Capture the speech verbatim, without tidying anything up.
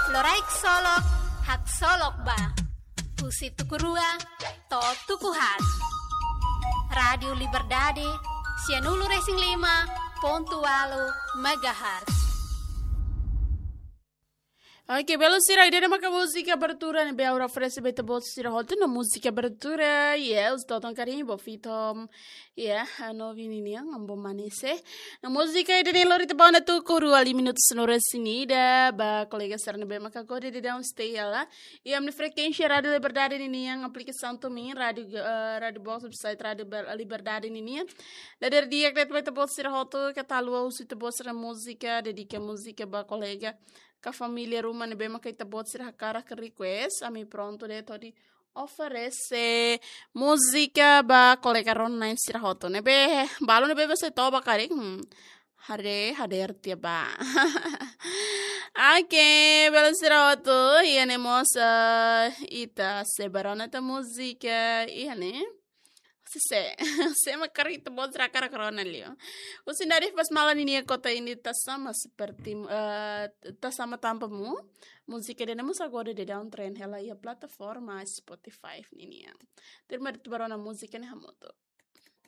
Loraik solok, hak solok ba. Pusi tukurua, to tukuhat. Radio Liberdade, Sianulu Racing lima, Pontualo, Megahertz. Ok, bello sera, idea maka música abertura, ne beaura oferece beta bot sira holte na música abertura, yeah, os totam carinho, bo fitom, yeah, ano vinini ang ambo manese. Na música ide ne lori tebana tu kuru ali minutos sonora sinida, ba colega serna be maka gode de downstay ala. E amne frequência Radio Liberdade nini ang aplicação também, radio uh, radio box website Radio Liberdade nini. Da der dia que beta bot sira hoto, katalua usita bot sira música, dedica música ba colega. Ka família rumah ne bema kita bot sir hakara ke request ami pronto de todi oferece música ba colega ron nine sir hoto ne be balo ne be se to ba kare hmm hare hader tia ba Oke, belo sir hoto ia ne mosa ita sebarona ta música ia ne se se makarita bot rakara corona lio. O sinari pas malam ini kota ini tak sama seperti uh, tak sama tampamu. Musik dia namus agora de downtrend hela ia plataforma Spotify ini ya. Terima kasih barona musik ini hamoto.